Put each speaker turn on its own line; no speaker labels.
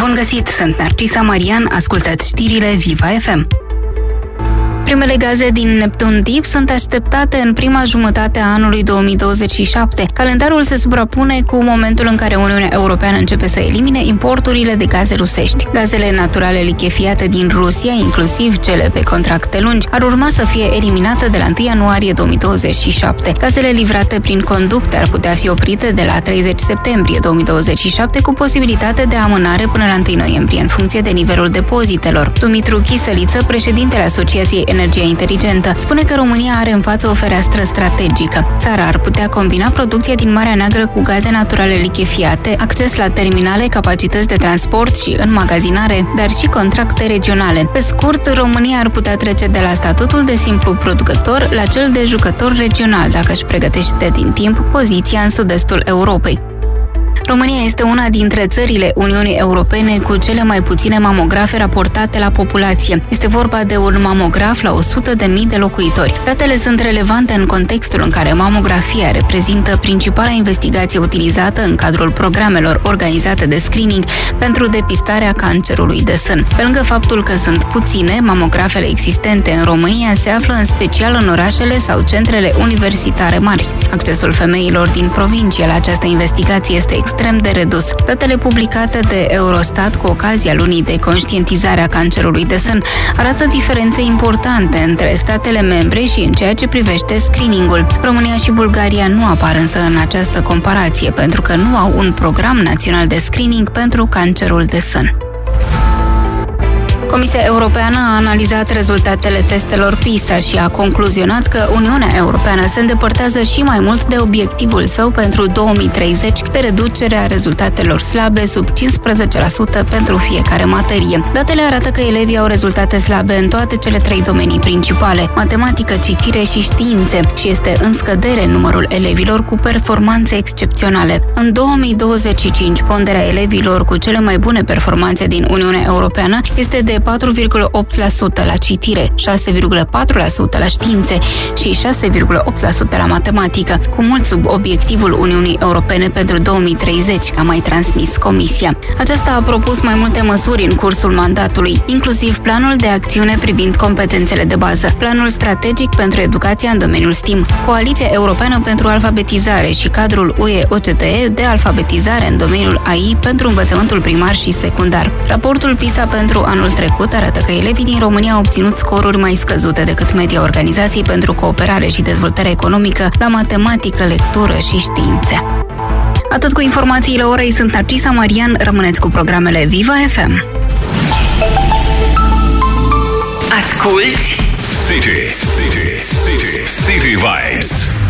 Bun găsit, sunt Narcisa Marian, ascultați știrile Viva FM. Primele gaze din Neptun Deep sunt așteptate în prima jumătate a anului 2027. Calendarul se suprapune cu momentul în care Uniunea Europeană începe să elimine importurile de gaze rusești. Gazele naturale lichefiate din Rusia, inclusiv cele pe contracte lungi, ar urma să fie eliminate de la 1 ianuarie 2027. Gazele livrate prin conducte ar putea fi oprite de la 30 septembrie 2027, cu posibilitate de amânare până la 1 noiembrie, în funcție de nivelul depozitelor. Dumitru Chisăliță, președintele Asociației Energia Inteligentă, spune că România are în față o fereastră strategică. Țara ar putea combina producția din Marea Neagră cu gaze naturale lichefiate, acces la terminale, capacități de transport și înmagazinare, dar și contracte regionale. Pe scurt, România ar putea trece de la statutul de simplu producător la cel de jucător regional, dacă își pregătește din timp poziția în sud-estul Europei. România este una dintre țările Uniunii Europene cu cele mai puține mamografe raportate la populație. Este vorba de un mamograf la 100.000 de locuitori. Datele sunt relevante în contextul în care mamografia reprezintă principala investigație utilizată în cadrul programelor organizate de screening pentru depistarea cancerului de sân. Pe lângă faptul că sunt puține, mamografele existente în România se află în special în orașele sau centrele universitare mari. Accesul femeilor din provincie la această investigație este extrem de redus. Datele publicate de Eurostat cu ocazia lunii de conștientizare a cancerului de sân arată diferențe importante între statele membre și în ceea ce privește screeningul. România și Bulgaria nu apar însă în această comparație pentru că nu au un program național de screening pentru cancerul de sân. Comisia Europeană a analizat rezultatele testelor PISA și a concluzionat că Uniunea Europeană se îndepărtează și mai mult de obiectivul său pentru 2030 de reducere a rezultatelor slabe sub 15% pentru fiecare materie. Datele arată că elevii au rezultate slabe în toate cele 3 domenii principale, matematică, citire și științe, și este în scădere numărul elevilor cu performanțe excepționale. În 2025, ponderea elevilor cu cele mai bune performanțe din Uniunea Europeană este de 4,8% la citire, 6,4% la științe și 6,8% la matematică, cu mult sub obiectivul Uniunii Europene pentru 2030, a mai transmis Comisia. Aceasta a propus mai multe măsuri în cursul mandatului, inclusiv planul de acțiune privind competențele de bază, planul strategic pentru educația în domeniul STEAM, Coaliția Europeană pentru Alfabetizare și cadrul UE-OCDE de alfabetizare în domeniul AI pentru învățământul primar și secundar. Raportul PISA pentru anul trecut arată că elevii din România au obținut scoruri mai scăzute decât media Organizației pentru Cooperare și Dezvoltare Economică la matematică, lectură și științe. Atât cu informațiile orei, sunt Narcisa Marian, rămâneți cu programele Viva FM.
Asculți City Vibes.